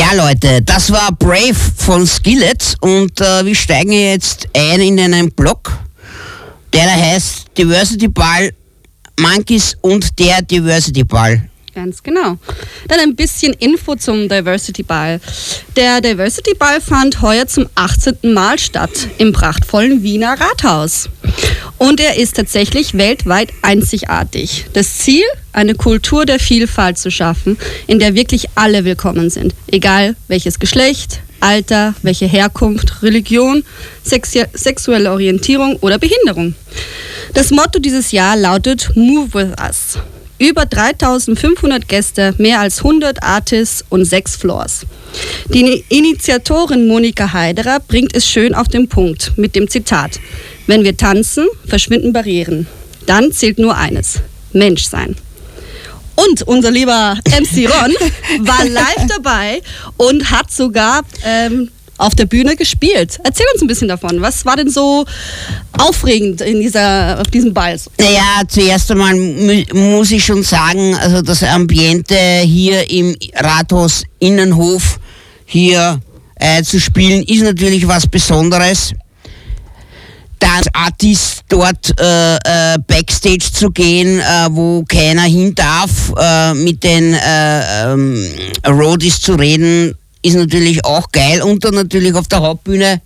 Ja, Leute, das war Brave von Skillet und wir steigen jetzt ein in einen Blog, der da heißt Diversity Ball, Monkeys und der Diversity Ball. Ganz genau. Dann ein bisschen Info zum Diversity Ball. Der Diversity Ball fand heuer zum 18. Mal statt im prachtvollen Wiener Rathaus. Und er ist tatsächlich weltweit einzigartig. Das Ziel, eine Kultur der Vielfalt zu schaffen, in der wirklich alle willkommen sind. Egal welches Geschlecht, Alter, welche Herkunft, Religion, sexuelle Orientierung oder Behinderung. Das Motto dieses Jahr lautet Move with Us. Über 3500 Gäste, mehr als 100 Artists und 6 Floors. Die Initiatorin Monika Heiderer bringt es schön auf den Punkt mit dem Zitat: Wenn wir tanzen, verschwinden Barrieren. Dann zählt nur eines: Menschsein. Und unser lieber MC Ron war live dabei und hat sogar auf der Bühne gespielt. Erzähl uns ein bisschen davon. Was war denn so aufregend auf diesem Ball? Naja, zuerst einmal muss ich schon sagen, also das Ambiente hier im Rathaus Innenhof hier zu spielen, ist natürlich was Besonderes. Da als Artist dort Backstage zu gehen, wo keiner hin darf, mit den Roadies zu reden, ist natürlich auch geil. Und dann natürlich auf der Hauptbühne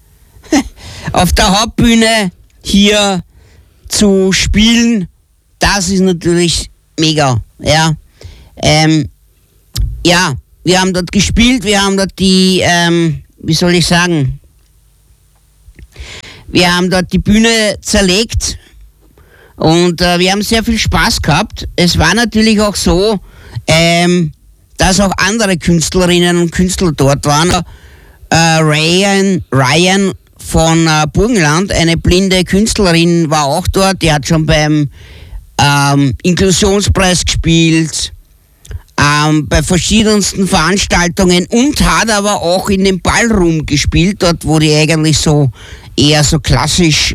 hier zu spielen, das ist natürlich mega. Ja, ja, wir haben dort gespielt, wir haben dort die, wie soll ich sagen, wir haben dort die Bühne zerlegt und wir haben sehr viel Spaß gehabt. Es war natürlich auch so, dass auch andere Künstlerinnen und Künstler dort waren. Ryan von Burgenland, eine blinde Künstlerin, war auch dort. Die hat schon beim Inklusionspreis gespielt, bei verschiedensten Veranstaltungen und hat aber auch in dem Ballroom gespielt, dort wo die eigentlich so eher so klassisch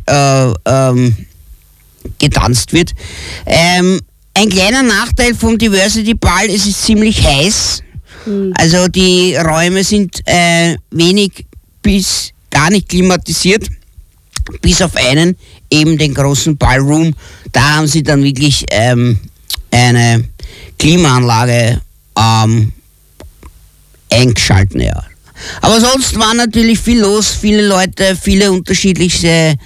getanzt wird. Ein kleiner Nachteil vom Diversity Ball, es ist ziemlich heiß. Also die Räume sind wenig bis gar nicht klimatisiert, bis auf einen, eben den großen Ballroom. Da haben sie dann wirklich eine Klimaanlage eingeschaltet. Ja. Aber sonst war natürlich viel los, viele Leute, viele unterschiedlichste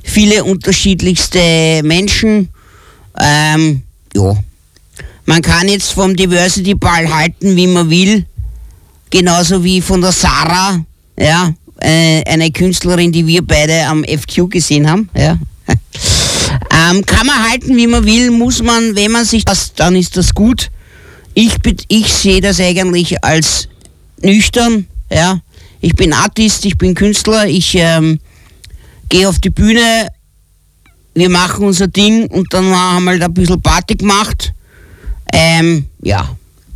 Menschen. Ja. Man kann jetzt vom Diversity Ball halten, wie man will. Genauso wie von der Sarah, ja, eine Künstlerin, die wir beide am FQ gesehen haben. Ja. Kann man halten, wie man will, muss man, wenn man sich das, dann ist das gut. Ich sehe das eigentlich als nüchtern. Ja. Ich bin Artist, ich bin Künstler, ich gehe auf die Bühne, wir machen unser Ding und dann haben wir halt ein bisschen Party gemacht. Ja.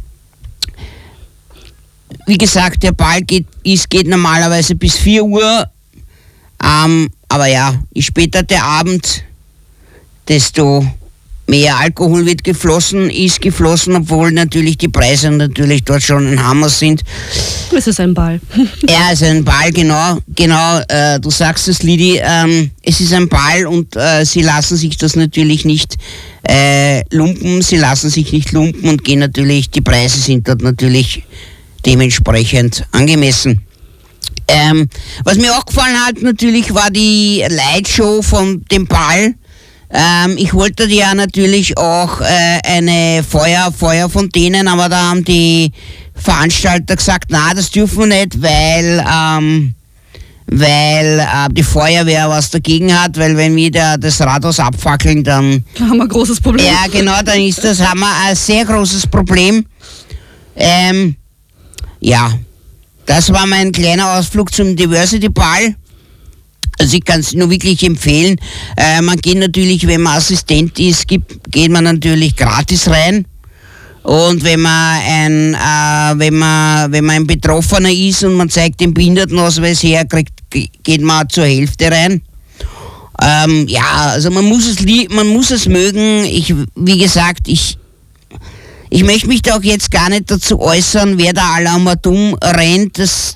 Wie gesagt, der Ball geht normalerweise bis 4 Uhr. Aber ja, je später der Abend, desto mehr Alkohol wird geflossen, obwohl natürlich die Preise natürlich dort schon ein Hammer sind. Es ist ein Ball. Ja, es ist ein Ball, genau. Du sagst es, Lidi, es ist ein Ball und sie lassen sich das natürlich nicht lumpen, und gehen natürlich, die Preise sind dort natürlich dementsprechend angemessen. Was mir auch gefallen hat natürlich war die Lightshow von dem Ball. Ich wollte ja natürlich auch eine Feuerfontänen, aber da haben die Veranstalter gesagt, na, das dürfen wir nicht, weil die Feuerwehr was dagegen hat, weil wenn wir das Rathaus abfackeln, dann haben wir ein großes Problem. Ja, genau, haben wir ein sehr großes Problem. Ja, das war mein kleiner Ausflug zum Diversity Ball. Also ich kann es nur wirklich empfehlen. Man geht natürlich, wenn man Assistent ist, geht man natürlich gratis rein. Und wenn man ein Betroffener ist und man zeigt den Behindertenausweis her, geht man zur Hälfte rein. Ja, also man muss es mögen. Wie gesagt, ich möchte mich da auch jetzt gar nicht dazu äußern, wer da dumm rennt. Das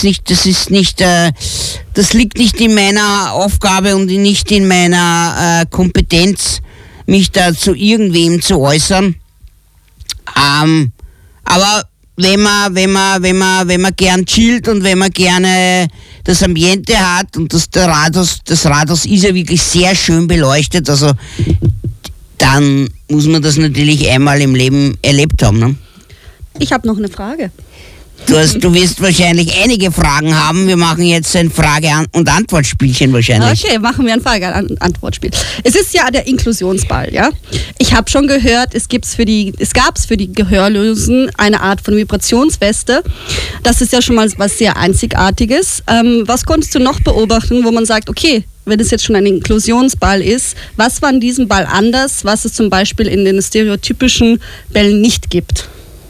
liegt nicht in meiner Aufgabe und nicht in meiner Kompetenz, mich da zu irgendwem zu äußern. Aber wenn man gern chillt und wenn man gerne das Ambiente hat und das Rathaus ist ja wirklich sehr schön beleuchtet, also dann muss man das natürlich einmal im Leben erlebt haben. Ne? Ich habe noch eine Frage. Du wirst wahrscheinlich einige Fragen haben. Wir machen jetzt ein Frage- und Antwortspielchen wahrscheinlich. Okay, machen wir ein Frage- und Antwortspiel. Es ist ja der Inklusionsball, ja. Ich habe schon gehört, es gab für die Gehörlosen eine Art von Vibrationsweste. Das ist ja schon mal was sehr Einzigartiges. Was konntest du noch beobachten, wo man sagt, okay, wenn es jetzt schon ein Inklusionsball ist, was war an diesem Ball anders, was es zum Beispiel in den stereotypischen Bällen nicht gibt?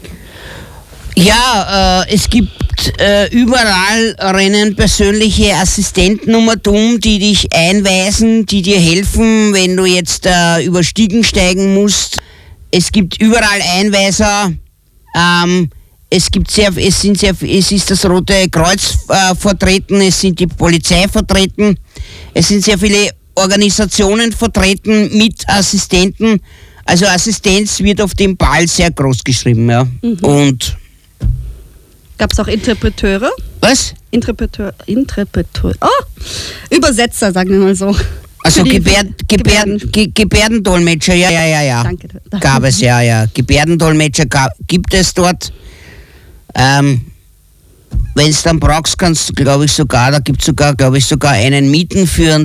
Ja, es gibt überall rennen persönliche Assistenten die dich einweisen, die dir helfen, wenn du jetzt über Stiegen steigen musst. Es gibt überall Einweiser. Es ist das Rote Kreuz vertreten, es sind die Polizei vertreten, es sind sehr viele Organisationen vertreten mit Assistenten. Also Assistenz wird auf dem Ball sehr groß geschrieben, ja. Mhm. Und gab es auch Interpreteure? Was? Interpreteur. Oh! Übersetzer, sagen wir mal so. Also Gebärdendolmetscher, ja. Danke. Gab es, ja. Gebärdendolmetscher gibt es dort. Wenn es dann brauchst, kannst du, glaube ich, sogar einen mieten für